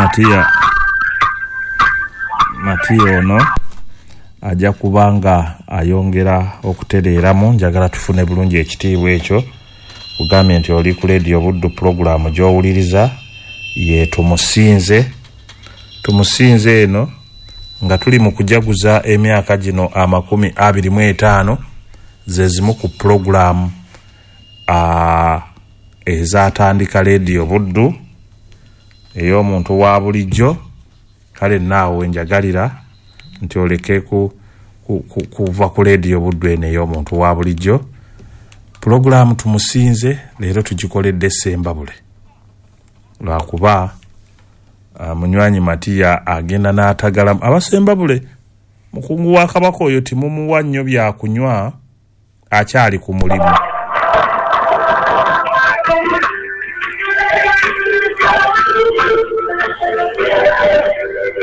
Matiya ono ajja kubanga ayongera okutereeramu. Njagala tufune bulungi ekitiibwa ekyo. Kugambye nti oli ku Radio Buddu pulogulaamu gy'owuliriza ye tumusinze eno nga tuli mu kujaguza emyaka gino 25 ze zimu ku pulogulaamu ezatandika Radio Buddu ey'omuntu wa bulijjo. Kale naawe njagalira nti oleke kuva ku Radio Buddu eno ey'omuntu wa bulijjo. Pulogulaamu tumusinze leero tugikoledde Sembabule lwakuba munywanyi Matiya agenda n'atagala abasembabule. Mukungu wa Kabaka oyo timumuwa nnyo byakunywa, akyali ku mulimu.